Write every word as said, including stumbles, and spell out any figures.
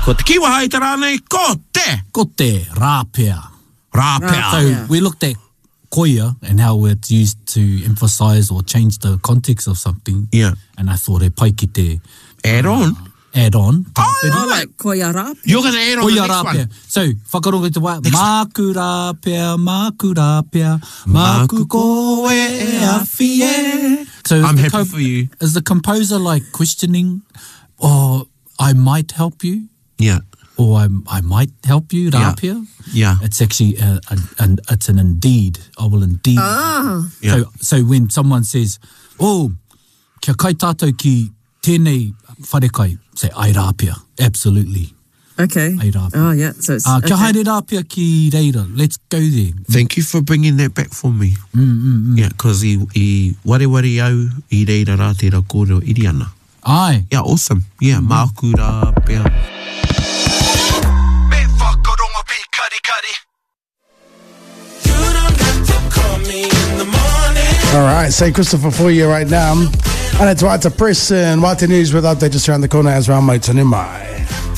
Ko te kiwa hai te rānei, ko te. Ko te rāpea. Rāpea. So Yeah. we looked at koia and how it's used to emphasize or change the context of something. Yeah. And I thought e pai ki te Add on. add on. I like koia rāpea. You're going to add on Koia the next rāpea. one. So, whakarongo te wā. Māku rāpea, māku rāpea, māku koe e awhie. So I'm is the happy for you. Is the composer like questioning, oh, I might help you? Yeah. Or I, I might help you, rāpea? Yeah. It's actually, a, a, an, it's an indeed. I will indeed. Ah. Yeah. So, so when someone says, oh, kia kai tātou ki tēnei wharekai, say, ai rāpea. Absolutely. Okay. Ai rāpea. Oh, yeah. So it's, Uh, kia okay. haere rāpea ki reira. Let's go there. Thank you for bringing that back for me. Mm, mm, mm. Yeah, because i, i ware ware au i reira rā te ra kōrero iri ana. Ai. Yeah, awesome. Yeah, mm-hmm. Māku rāpea. Me whakarongo pi kari kari. You don't have to call me in the morning. All right, say Christopher for you right now. And it's Wata Press and Wata News with update just around the corner as well, mate. Mai.